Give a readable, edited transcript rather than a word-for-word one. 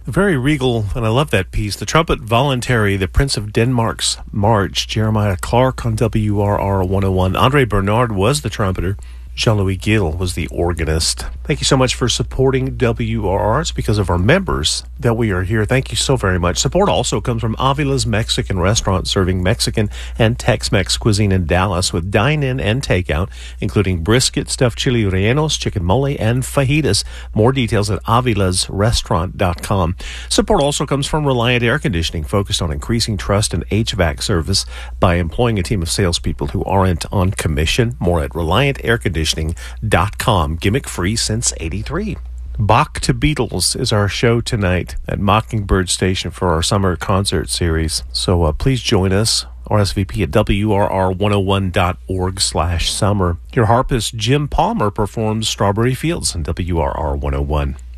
Very regal, and I love that piece. The trumpet voluntary, the Prince of Denmark's March, Jeremiah Clark on WRR 101. Andre Bernard was the trumpeter. Jean-Louis Gill was the organist. Thank you so much for supporting WRR. It's because of our members that we are here. Thank you so very much. Support also comes from Avila's Mexican Restaurant, serving Mexican and Tex-Mex cuisine in Dallas with dine-in and takeout, including brisket, stuffed chili rellenos, chicken mole, and fajitas. More details at avilasrestaurant.com. Support also comes from Reliant Air Conditioning, focused on increasing trust in HVAC service by employing a team of salespeople who aren't on commission. More at ReliantAirConditioning.com. Gimmick free since '83. Bach to Beatles is our show tonight at Mockingbird Station for our summer concert series. So please join us. RSVP at WRR101.org/summer. Your harpist Jim Palmer performs Strawberry Fields on WRR 101.